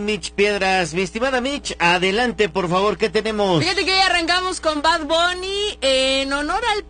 Mitch Piedras, mi estimada Mitch, adelante por favor, ¿qué tenemos? Fíjate que hoy arrancamos con Bad Bunny en honor al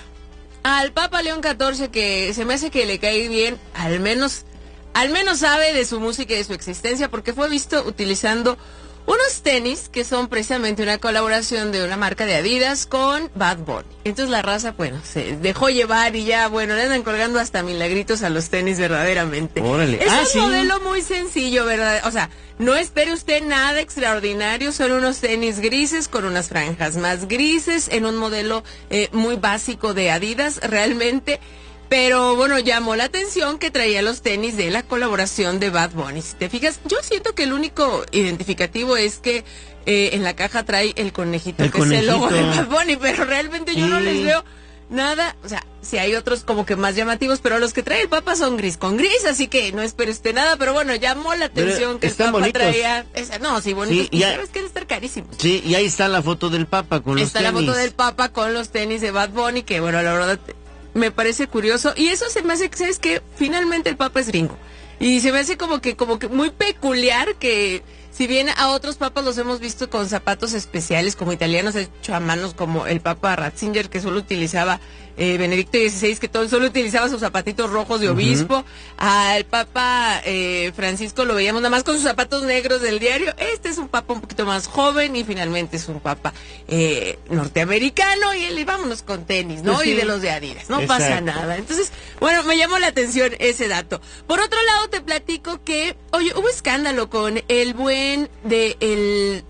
Papa León XIV, que se me hace que le cae bien, al menos sabe de su música y de su existencia, porque fue visto utilizando unos tenis que son precisamente una colaboración de una marca de Adidas con Bad Bunny. Entonces la raza, bueno, se dejó llevar y ya, bueno, le andan colgando hasta milagritos a los tenis verdaderamente. Órale. Es un modelo muy sencillo, ¿verdad? O sea, no espere usted nada extraordinario, son unos tenis grises con unas franjas más grises, en un modelo muy básico de Adidas, realmente. Pero bueno, llamó la atención que traía los tenis de la colaboración de Bad Bunny. Si te fijas, yo siento que el único identificativo es que en la caja trae el conejito, es el logo de Bad Bunny, pero realmente yo no les veo nada. O sea, sí hay otros como que más llamativos, pero los que trae el Papa son gris con gris, así que no espere usted nada. Pero bueno, llamó la atención que el Papa bonitos. Traía. No, sí, bonitos. Sí, y sabes que deben estar carísimos. Sí, y ahí está la foto del Papa con los tenis. Está la foto del Papa con los tenis de Bad Bunny, que bueno, la verdad me parece curioso, y eso se me hace que, ¿sabes qué? Finalmente el Papa es gringo, y se me hace como que muy peculiar que, si bien a otros papas los hemos visto con zapatos especiales, como italianos hechos a manos, como el Papa Ratzinger, que solo utilizaba, Benedicto XVI, que solo utilizaba sus zapatitos rojos de obispo, al Papa Francisco lo veíamos nada más con sus zapatos negros del diario. Este es un Papa un poquito más joven, y finalmente es un Papa norteamericano, y él, vámonos con tenis, ¿no? Sí. Y de los de Adidas, no Exacto. Pasa nada. Entonces, bueno, me llamó la atención ese dato. Por otro lado, te platico que, oye, hubo escándalo con el buen de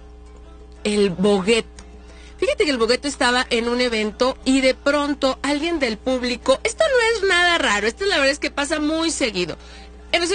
el Bogueto. Fíjate que el Bogueto estaba en un evento y de pronto alguien del público, esto no es nada raro, esto la verdad es que pasa muy seguido, empezó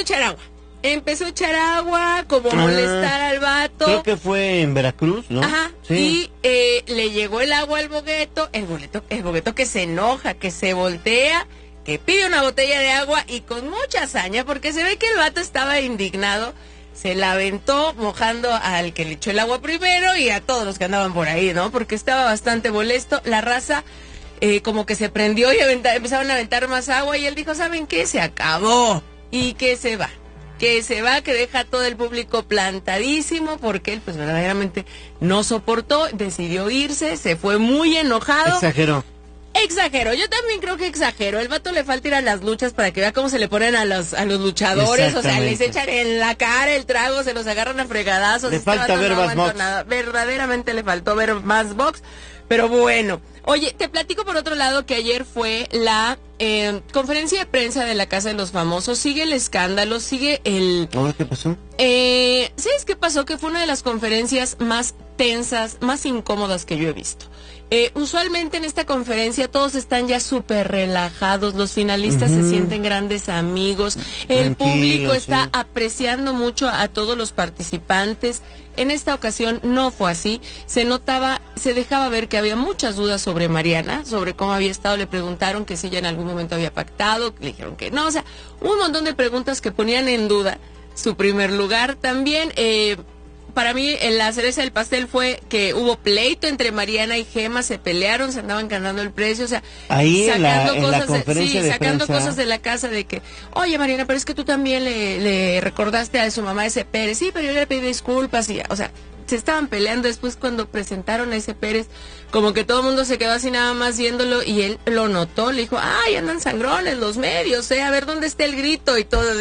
a echar agua, como molestar al vato. Creo que fue en Veracruz, ¿no? Ajá, sí. Y le llegó el agua al Bogueto, el Bogueto que se enoja, que se voltea, que pide una botella de agua y con mucha hazaña, porque se ve que el vato estaba indignado, se la aventó mojando al que le echó el agua primero y a todos los que andaban por ahí, ¿no? Porque estaba bastante molesto. La raza como que se prendió y empezaron a aventar más agua, y él dijo, ¿saben qué? Se acabó. Y que se va, que deja a todo el público plantadísimo, porque él pues verdaderamente no soportó, decidió irse, se fue muy enojado. Exageró, yo también creo que exageró. El vato le falta ir a las luchas para que vea cómo se le ponen a los luchadores, o sea, les echan en la cara el trago, se los agarran a fregadazos. Le falta ver más box. Verdaderamente le faltó ver más box, pero bueno. Oye, te platico por otro lado que ayer fue la conferencia de prensa de la Casa de los Famosos. Sigue el escándalo, sigue el... ¿Qué pasó? ¿Sabes qué pasó? Que fue una de las conferencias más tensas, más incómodas que yo he visto. Usualmente en esta conferencia todos están ya súper relajados, los finalistas se sienten grandes amigos, el público está apreciando mucho a todos los participantes. En esta ocasión no fue así, se dejaba ver que había muchas dudas sobre Mariana, sobre cómo había estado. Le preguntaron que si ella en algún momento había pactado, le dijeron que no, o sea, un montón de preguntas que ponían en duda su primer lugar. También para mí la cereza del pastel fue que hubo pleito entre Mariana y Gema, se pelearon, se andaban ganando el precio, o sea, ahí sacando cosas cosas de la casa, de que, oye Mariana, pero es que tú también le recordaste a su mamá ese Pérez, sí, pero yo le pedí disculpas, y, o sea, se estaban peleando. Después cuando presentaron a ese Pérez, como que todo el mundo se quedó así nada más viéndolo, y él lo notó, le dijo, ay, andan sangrones los medios, a ver dónde está el grito, y todo,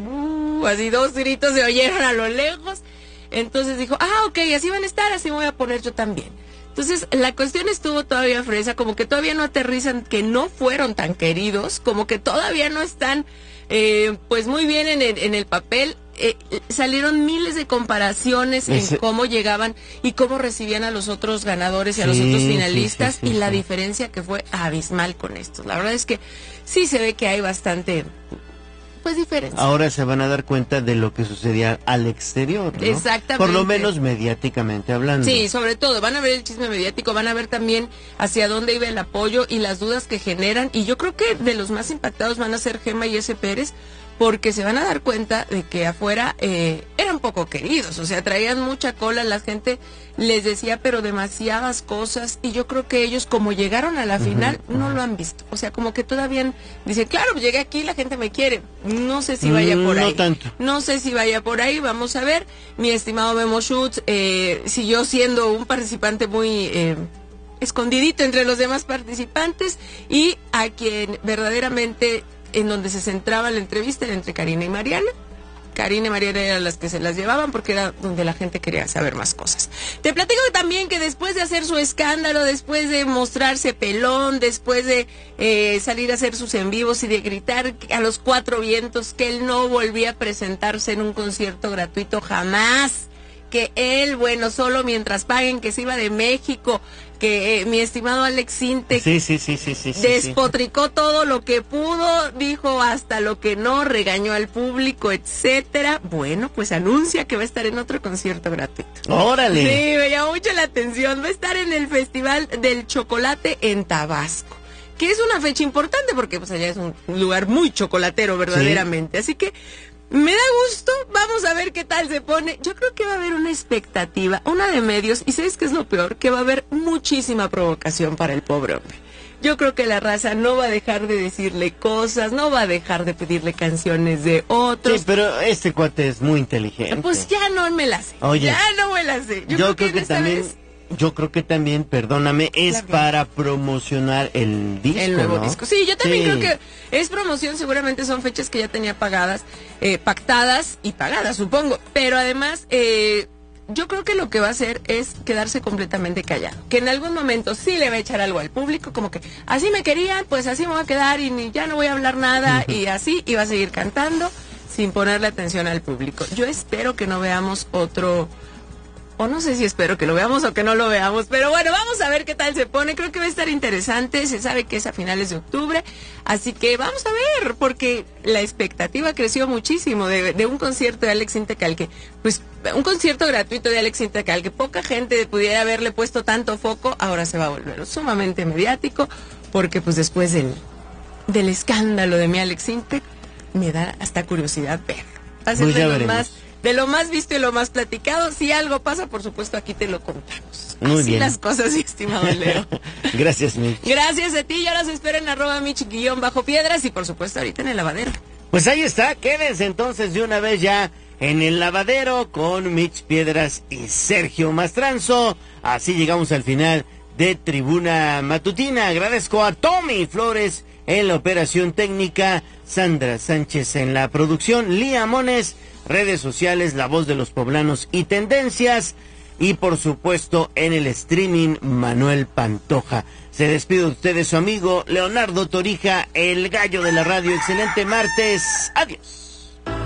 así 2 gritos se oyeron a lo lejos. Entonces dijo, ok, así van a estar, así me voy a poner yo también. Entonces la cuestión estuvo todavía fresa, como que todavía no aterrizan, que no fueron tan queridos, como que todavía no están pues muy bien en el papel. Salieron miles de comparaciones en cómo llegaban y cómo recibían a los otros ganadores y a los otros finalistas, y la diferencia que fue abismal con estos. La verdad es que sí se ve que hay bastante pues diferencia. Ahora se van a dar cuenta de lo que sucedía al exterior, ¿no? Exactamente. Por lo menos mediáticamente hablando. Sí, sobre todo, van a ver el chisme mediático, van a ver también hacia dónde iba el apoyo y las dudas que generan, y yo creo que de los más impactados van a ser Gema y ese Pérez, porque se van a dar cuenta de que afuera eran poco queridos, o sea, traían mucha cola, la gente les decía pero demasiadas cosas, y yo creo que ellos, como llegaron a la final, no lo han visto, o sea, como que todavía dicen, claro, llegué aquí, la gente me quiere, no sé si vaya por ahí, no tanto. No sé si vaya por ahí, vamos a ver. Mi estimado Memo Schutz siguió siendo un participante muy escondidito entre los demás participantes, y a quien verdaderamente en donde se centraba la entrevista era entre Karina y Mariana. Karina y Mariana eran las que se las llevaban porque era donde la gente quería saber más cosas. Te platico también que después de hacer su escándalo, después de mostrarse pelón, después de salir a hacer sus en vivos y de gritar a los cuatro vientos que él no volvía a presentarse en un concierto gratuito jamás, que él, bueno, solo mientras paguen, que se iba de México, que mi estimado Alex Sintek despotricó todo lo que pudo, dijo hasta lo que no, regañó al público, etcétera. Bueno, pues anuncia que va a estar en otro concierto gratuito. ¡Órale! Sí, me llamó mucho la atención. Va a estar en el Festival del Chocolate en Tabasco, que es una fecha importante porque pues allá es un lugar muy chocolatero verdaderamente. Sí. Así que me da gusto, vamos a ver qué tal se pone. Yo creo que va a haber una expectativa, una de medios, y ¿sabes qué es lo peor? Que va a haber muchísima provocación para el pobre hombre. Yo creo que la raza no va a dejar de decirle cosas, no va a dejar de pedirle canciones de otros. Sí, pero este cuate es muy inteligente. Pues ya no me la sé. Oye, ya no me la sé. Yo creo que también... Yo creo que también, perdóname, es para promocionar el disco, el nuevo ¿no? disco. Sí, yo también creo que es promoción, seguramente son fechas que ya tenía pagadas, pactadas y pagadas, supongo. Pero además, yo creo que lo que va a hacer es quedarse completamente callado. Que en algún momento sí le va a echar algo al público, como que así me querían, pues así me voy a quedar y ya no voy a hablar nada, y así, y va a seguir cantando sin ponerle atención al público. Yo espero que no veamos otro... O no sé si espero que lo veamos o que no lo veamos, pero bueno, vamos a ver qué tal se pone. Creo que va a estar interesante, se sabe que es a finales de octubre, así que vamos a ver, porque la expectativa creció muchísimo de un concierto de Alex Sintek, que pues un concierto gratuito de Alex Sintek, que poca gente pudiera haberle puesto tanto foco, ahora se va a volver sumamente mediático, porque pues después del escándalo de mi Alex Sintek, me da hasta curiosidad ver. Va a ser de lo más visto y lo más platicado. Si algo pasa, por supuesto, aquí te lo contamos. Muy Así bien. las cosas, estimado Leo. Gracias, Mitch. Gracias a ti. Y ahora se esperen @Mitch_Piedras y, por supuesto, ahorita en el lavadero. Pues ahí está. Quédense entonces de una vez ya en el lavadero con Mitch Piedras y Sergio Mastranzo. Así llegamos al final de Tribuna Matutina. Agradezco a Tommy Flores en la operación técnica, Sandra Sánchez en la producción, Lía Mones, redes sociales, La Voz de los Poblanos y Tendencias, y por supuesto en el streaming, Manuel Pantoja. Se despide de ustedes su amigo Leonardo Torija, el gallo de la radio. Excelente martes. Adiós.